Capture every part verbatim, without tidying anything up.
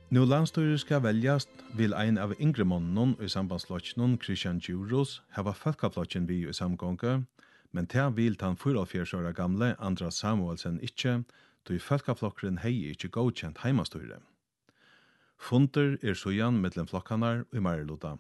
Nu landstyret skal veljast, vil ein av yngre månnen i sambandsflotjen Christian Djuros hava folkeflotjen vi i samgånge, men ta vil tan fyralfjers åra gamle Andras Samuelsen ikkje, då i folkeflokkeren hei ikkje godkjent heimastyre. Funter er sujan mellom flokkanar og Mariluta.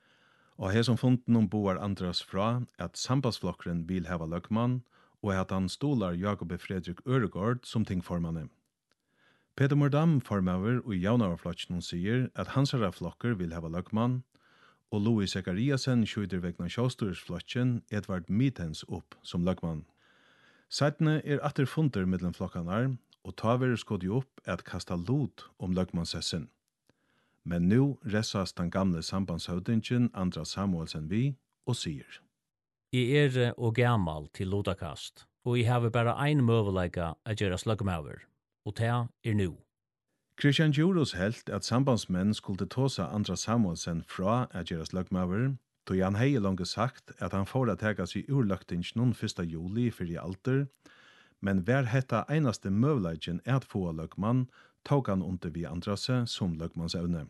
Og her som funden om boar Andras fra at sambandsflokkeren vil hava løgmann, og at han stolar Jakob Fredrik Øregård som tingformanne. Peter Mordam formaver og Javnavarflotjen sier at hansara flokker vil hava løgmann, og Louis Zekariasen skjuter vegna sjåstyrsflotjen Edvard Mitens opp som løgmann. Seitene er atter funter mellom flokkanar, og taver skod jo opp at kasta lot om løgmannssessen. Men nu ressas den gamle sambandshøvdingen Andras Samuelsen vi og sier. Jeg er og gammal til lotakast, og jeg har bare ein møvelega å gjøre slagmaver, og det er nu. Christian Djuros helt at sambandsmenn skulle tåsa Andras Samuelsen fra å gjøre slagmaver, då han hei langt sagt at han får å tega seg ur løgtingen første juli fyrir alter, men hver hetta einaste møveleggen at få løgmann, tog han under vi Andrase som løgmannsevne.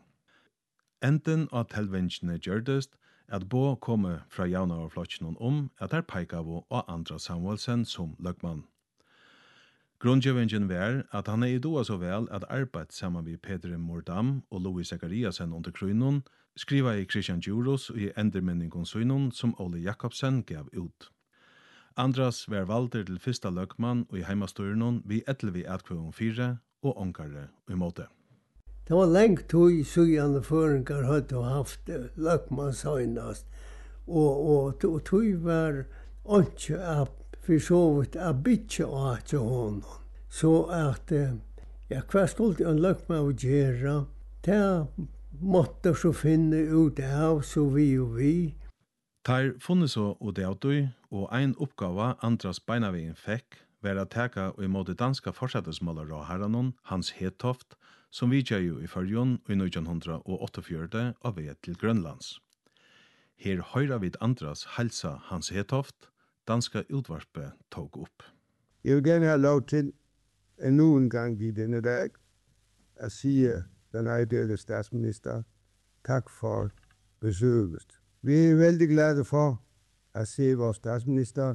Enden av telvingene gjørdest at Bo komme fra Javnavarflotjen om at der peikavo og Andras Samuelsen som løgmann. Grundgjøvingen var at han er i doa så vel at arbeid sammen med Peter Mordam og Louis Zekariasen under krøynon, skriva i Christian Djuros og i endermenningen søynon som Ole Jakobsen gav ut. Andras var valder til fyrsta løgmann og i heimastøyrenon vi ettervi atkvøven fire og ångare og i måte. Det var lengt tog sygande føringar hadde haft løgmannsøynast, og, og, og tog var ikke at for så vidt at bytje av til honom. Så at, ja, hva skulle en løgmann gjøre? Det måtte så finne ut av, så vi og vi. Tar funnet så og det av du, og ein oppgave Andras beinavegen fikk, var å teka og imot det danska forsettesmålet råherranon, Hans Hetoft, som vi gjør jo i Førjon i nitton åttiofyra av vei til Grønlands. Her høyra vid Andras halsa Hans Hetoft, danska utvarpe tog opp. Jeg vil gerne ha lov til endnu en gang i denne dag at sige den ejdelige statsminister tak for besøget. Vi er veldig glade for at se vores statsminister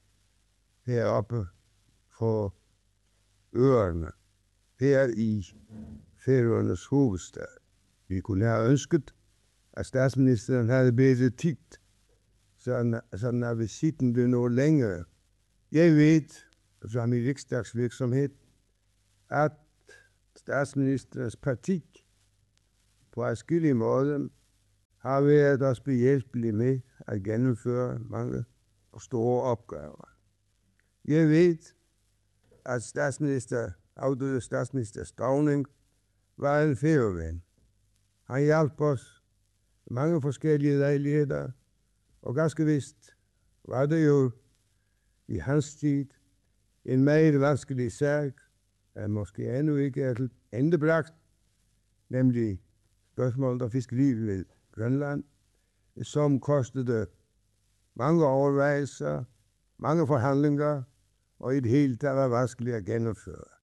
heroppe på ørerne, her i Færøernes hovedstad. Vi kunne have ønsket, at statsministeren havde bedre tid, sådan, sådan at visiten blev noget længere. Jeg ved, som i riksdagsvirksomhed, at statsministerens parti på adskillige måder har været os behjælpelige med at gennemføre mange og store opgaver. Jeg ved, at statsminister, afdøde statsminister Stauning var en færøven. Han hjalp os mange forskellige lejligheder, og ganske vist var det jo i hans tid en meget vanskelig sag, at måske endnu ikke er til endebragt, nemlig spørgsmålet om fiskeri ved Grønland, som kostede mange overvejelser, mange forhandlinger, og i det hele taget var vanskeligt at gennemføre.